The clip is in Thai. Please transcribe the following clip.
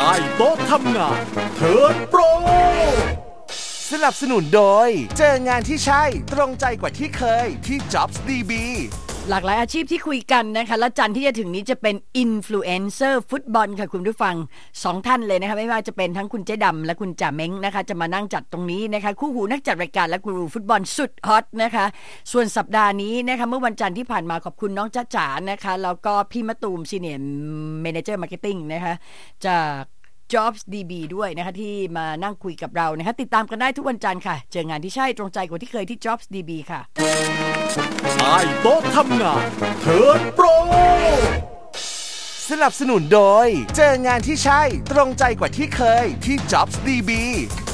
ต้โต๊ะทำงานเทิร์นโปรสนับสนุนโดยเจองานที่ใช่ตรงใจกว่าที่เคยที่ Jobs DB หลากหลายอาชีพที่คุยกันนะคะและจันทร์ที่จะถึงนี้จะเป็นอินฟลูเอนเซอร์ฟุตบอลค่ะคุณผู้ฟัง2ท่านเลยนะคะไม่ว่าจะเป็นทั้งคุณเจ๊ดำและคุณจ่าเม้งนะคะจะมานั่งจัดตรงนี้นะคะคู่หูนักจัดรายการและกูรูฟุตบอลสุดฮอตนะคะส่วนสัปดาห์นี้นะคะเมื่อวันจันทร์ที่ผ่านมาขอบคุณน้องจ๊ะจ๋านะคะแล้วก็พี่มะตูมซีเนียร์แมเนเจอร์มาร์เก็ตติ้งนะคะจาก Jobs DB ด้วยนะคะที่มานั่งคุยกับเรานะคะติดตามกันได้ทุกวันจันทร์ค่ะเจองานที่ใช่ตรงใจกว่าที่เคยที่ Jobs DB ค่ะใต้โต๊ะทำงานเทิร์นโปรสนับสนุนโดยเจองานที่ใช่ตรงใจกว่าที่เคยที่ Jobs DB